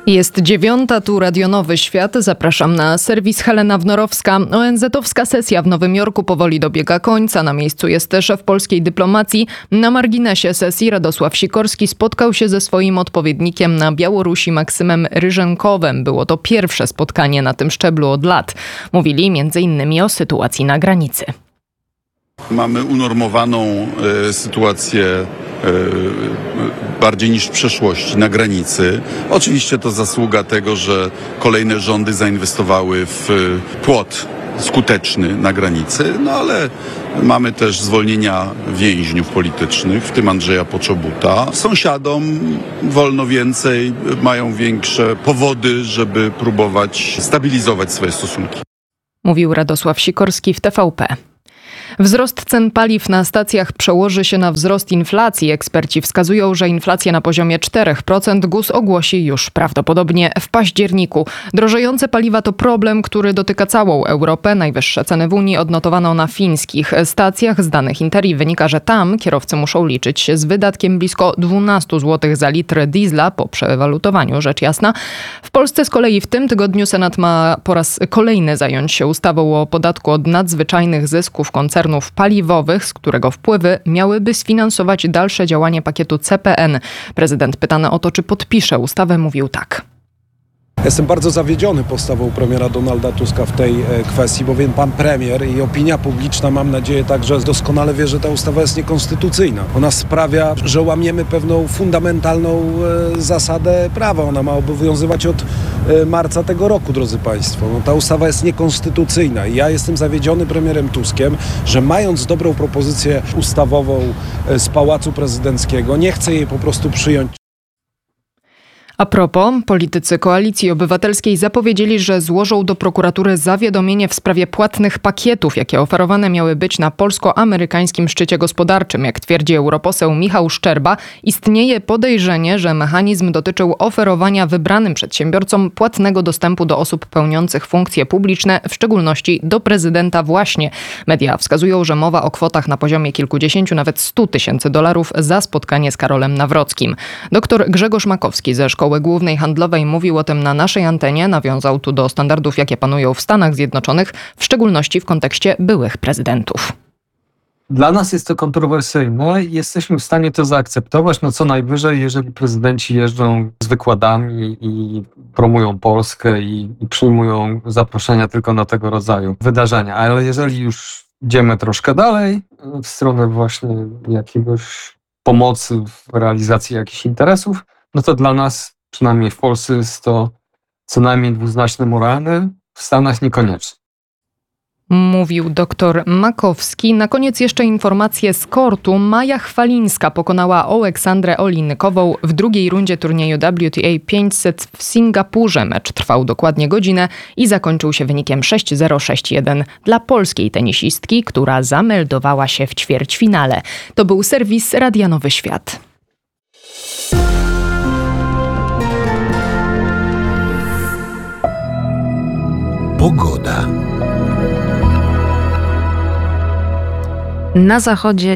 Jest 9:00, tu Radio Nowy Świat. Zapraszam na serwis Helena Wnorowska. ONZ-owska sesja w Nowym Jorku powoli dobiega końca. Na miejscu jest szef polskiej dyplomacji. Na marginesie sesji Radosław Sikorski spotkał się ze swoim odpowiednikiem na Białorusi Maksymem Ryżenkowem. Było to pierwsze spotkanie na tym szczeblu od lat. Mówili m.in. o sytuacji na granicy. Mamy unormowaną sytuację bardziej niż w przeszłości na granicy. Oczywiście to zasługa tego, że kolejne rządy zainwestowały w płot skuteczny na granicy, no ale mamy też zwolnienia więźniów politycznych, w tym Andrzeja Poczobuta. Sąsiadom wolno więcej, mają większe powody, żeby próbować stabilizować swoje stosunki. Mówił Radosław Sikorski w TVP. Wzrost cen paliw na stacjach przełoży się na wzrost inflacji. Eksperci wskazują, że inflacja na poziomie 4% GUS ogłosi już prawdopodobnie w październiku. Drożejące paliwa to problem, który dotyka całą Europę. Najwyższe ceny w Unii odnotowano na fińskich stacjach. Z danych Interi wynika, że tam kierowcy muszą liczyć się z wydatkiem blisko 12 zł za litr diesla po przewalutowaniu, rzecz jasna. W Polsce z kolei w tym tygodniu Senat ma po raz kolejny zająć się ustawą o podatku od nadzwyczajnych zysków koncernów paliwowych, z którego wpływy miałyby sfinansować dalsze działanie pakietu CPN. Prezydent pytany o to, czy podpisze ustawę, mówił tak. Jestem bardzo zawiedziony postawą premiera Donalda Tuska w tej kwestii, bowiem pan premier i opinia publiczna, mam nadzieję, także doskonale wie, że ta ustawa jest niekonstytucyjna. Ona sprawia, że łamiemy pewną fundamentalną zasadę prawa. Ona ma obowiązywać od marca tego roku, drodzy państwo. Ta ustawa jest niekonstytucyjna i ja jestem zawiedziony premierem Tuskiem, że mając dobrą propozycję ustawową z Pałacu Prezydenckiego, nie chce jej po prostu przyjąć. A propos, politycy Koalicji Obywatelskiej zapowiedzieli, że złożą do prokuratury zawiadomienie w sprawie płatnych pakietów, jakie oferowane miały być na polsko-amerykańskim szczycie gospodarczym. Jak twierdzi europoseł Michał Szczerba, istnieje podejrzenie, że mechanizm dotyczył oferowania wybranym przedsiębiorcom płatnego dostępu do osób pełniących funkcje publiczne, w szczególności do prezydenta właśnie. Media wskazują, że mowa o kwotach na poziomie kilkudziesięciu, nawet $100,000 za spotkanie z Karolem Nawrockim. Dr Grzegorz Makowski ze Szkoły Głównej Handlowej mówił o tym na naszej antenie. Nawiązał tu do standardów, jakie panują w Stanach Zjednoczonych, w szczególności w kontekście byłych prezydentów. Dla nas jest to kontrowersyjne i jesteśmy w stanie to zaakceptować. No co najwyżej, jeżeli prezydenci jeżdżą z wykładami i promują Polskę i przyjmują zaproszenia tylko na tego rodzaju wydarzenia. Ale jeżeli już idziemy troszkę dalej w stronę właśnie jakiegoś pomocy w realizacji jakichś interesów, no to dla nas, przynajmniej w Polsce, jest to co najmniej dwuznaczne moralne, w Stanach niekoniecznie. Mówił dr Makowski. Na koniec jeszcze informacje z kortu. Maja Chwalińska pokonała Oleksandrę Olinnykową w drugiej rundzie turnieju WTA 500 w Singapurze. Mecz trwał dokładnie godzinę i zakończył się wynikiem 6-0, 6-1 dla polskiej tenisistki, która zameldowała się w ćwierćfinale. To był serwis Radia Nowy Świat. Pogoda. Na zachodzie